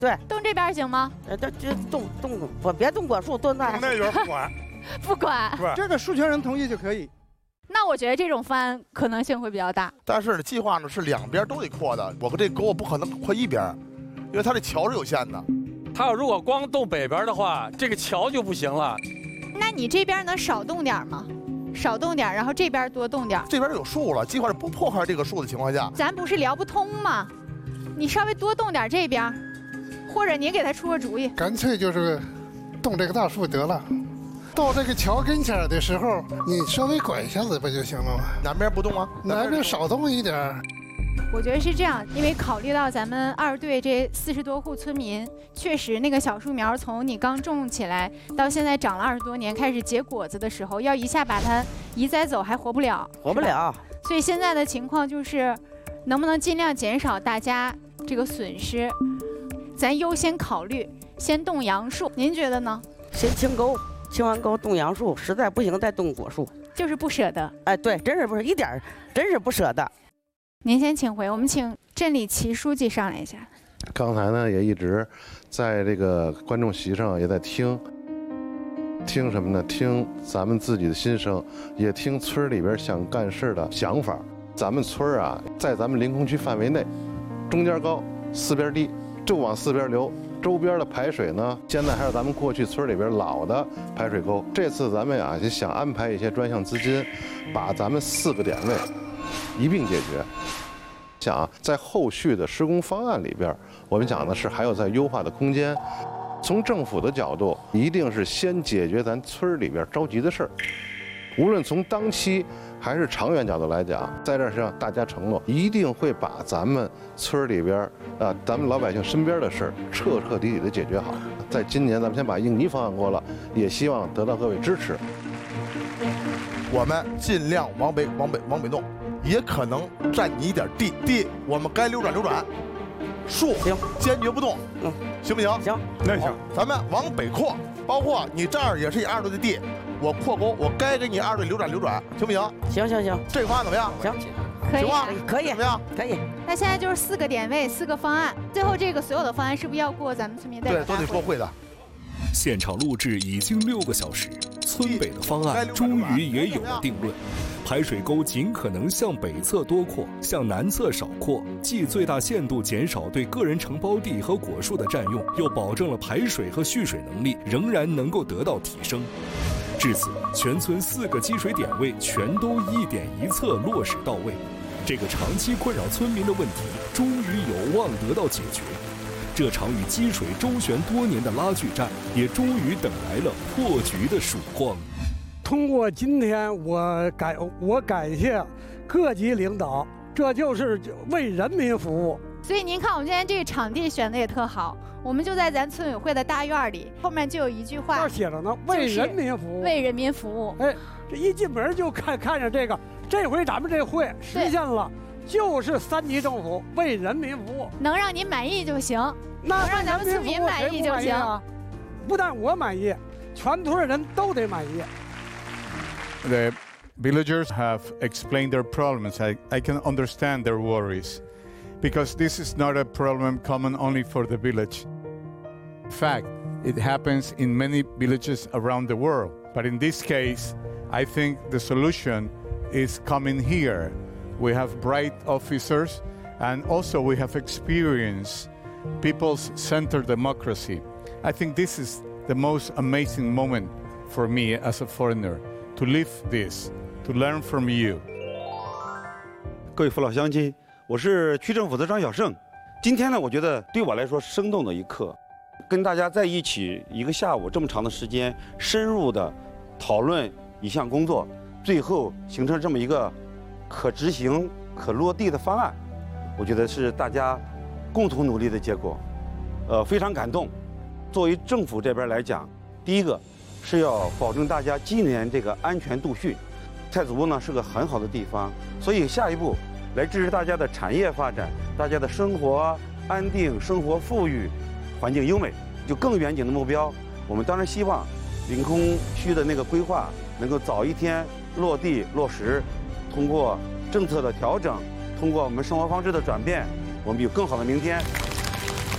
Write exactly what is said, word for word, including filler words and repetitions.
对， 动这边行吗？ 呃，这这动动不别动果树，动那那边不管， 不管。 对， 这个授权人同意就可以。 那我觉得这种方案可能性会比较大。 但是计划呢是两边都得扩的，我跟这沟我不可能扩一边，因为它这桥是有限的。 他要如果光动北边的话，这个桥就不行了。 那你这边能少动点吗？少动点，然后这边多动点。 这边有树了，计划是不破坏这个树的情况下， 咱不是聊不通吗？你稍微多动点这边，或者您给他出个主意。 干脆就是动这个大树得了。到这个桥跟前的时候，你稍微拐一下子不就行了吗？ 南边不动啊， 南边少动一点。 我觉得是这样，因为考虑到咱们二队这四十多户村民，确实那个小树苗从你刚种起来到现在长了二十多年，开始结果子的时候，要一下把它移栽走还活不了， 活不了。 所以现在的情况就是，能不能尽量减少大家这个损失？咱优先考虑先动杨树，您觉得呢？ 先清沟，清完沟动杨树，实在不行再动果树。 就是不舍得。 哎，对，真是不是一点，真是不舍得。 您先请回，我们请镇里齐书记上来一下。 刚才呢也一直在这个观众席上也在听，听什么呢？听咱们自己的心声，也听村里边想干事的想法。咱们村啊，在咱们临空区范围内，中间高，四边低，就往四边流。周边的排水呢，现在还是咱们过去村里边老的排水沟。这次咱们啊就想安排一些专项资金，把咱们四个点位一并解决。想啊，在后续的施工方案里边，我们讲的是还有在优化的空间。从政府的角度，一定是先解决咱村里边着急的事儿。无论从当期还是长远角度来讲，在这儿向大家承诺，一定会把咱们村里边啊，咱们老百姓身边的事儿彻彻底底的解决好。在今年，咱们先把应急方案过了，也希望得到各位支持。 我们尽量往北、往北、往北动，也可能占你一点地，地我们该流转流转，树行， 坚决不动， 嗯， 行不行？ 行， 那行， 咱们往北扩，包括你这儿也是你二队的地，我扩沟，我该给你二队流转流转，行不行？ 行行行， 这个方案怎么样？ 行， 可以行吧？ 可以， 怎么样？ 可以。 那现在就是四个点位，四个方案，最后这个所有的方案是不是要过咱们村民代表对， 大会？ 都得过会的。 现场录制已经六个小时，村北的方案终于也有了定论。排水沟尽可能向北侧多扩，向南侧少扩，既最大限度减少对个人承包地和果树的占用，又保证了排水和蓄水能力仍然能够得到提升。至此，全村四个积水点位全都一点一侧落实到位，这个长期困扰村民的问题终于有望得到解决。这场与积水周旋多年的拉锯战，也终于等来了破局的曙光。 通过今天，我感我感谢各级领导，这就是为人民服务。 所以您看，我们今天这个场地选的也特好，我们就在咱村委会的大院里，后面就有一句话， 这写着呢，为人民服务， 为人民服务。 哎，这一进门就看看着这个，这回咱们这会实现了，就是三级政府为人民服务， 能让您满意就行， 那能让咱们村民满意就行。 不但我满意，全村的人都得满意。 The villagers have explained their problems. I, I can understand their worries because this is not a problem common only for the village. In fact, it happens in many villages around the world. But in this case, I think the solution is coming here. We have bright officers and also we have experience people's centered democracy. I think this is the most amazing moment for me as a foreigner.To live this, to learn from you. 各位父老乡亲，我是区政府的张小胜。今天呢，我觉得对我来说生动的一刻，跟大家在一起一个下午这么长的时间，深入的讨论一项工作，最后形成这么一个可执行、可落地的方案，我觉得是大家共同努力的结果，呃，非常感动。作为政府这边来讲，第一个是要保证大家今年这个安全度汛。太子坞呢是个很好的地方，所以下一步来支持大家的产业发展，大家的生活安定、生活富裕、环境优美。就更远景的目标，我们当然希望临空区的那个规划能够早一天落地落实。通过政策的调整，通过我们生活方式的转变，我们有更好的明天。